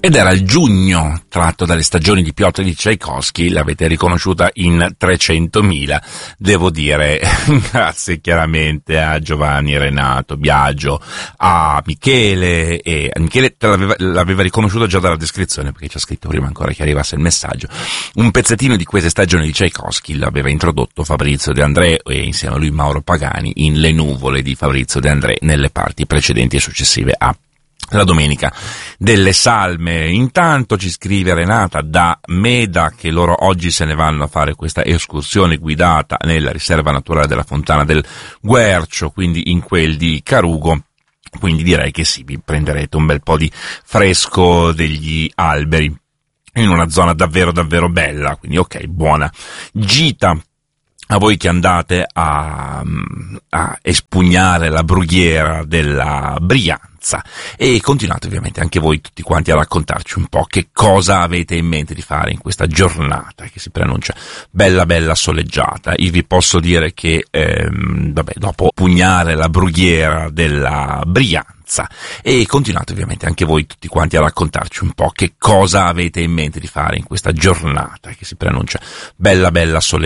Ed era il giugno, tratto dalle stagioni di Piotr di Tchaikovsky, l'avete riconosciuta in 300.000, devo dire, grazie chiaramente a Giovanni, Renato, Biagio, a Michele, e Michele l'aveva riconosciuta già dalla descrizione, perché ci ha scritto prima ancora che arrivasse il messaggio. Un pezzettino di queste stagioni di Tchaikovsky l'aveva introdotto Fabrizio De André e insieme a lui Mauro Pagani in Le nuvole di Fabrizio De André nelle parti precedenti e successive a La domenica delle salme. Intanto ci scrive Renata da Meda che loro oggi se ne vanno a fare questa escursione guidata nella riserva naturale della Fontana del Guercio, quindi in quel di Carugo. Quindi direi che sì, vi prenderete un bel po' di fresco degli alberi in una zona davvero davvero bella, quindi ok, buona gita a voi che andate a espugnare la brughiera della Brianza, e continuate ovviamente anche voi tutti quanti a raccontarci un po' che cosa avete in mente di fare in questa giornata che si preannuncia bella bella soleggiata. Io vi posso dire che dopo pugnare la brughiera della Brianza, e continuate ovviamente anche voi tutti quanti a raccontarci un po' che cosa avete in mente di fare in questa giornata che si preannuncia bella bella soleggiata.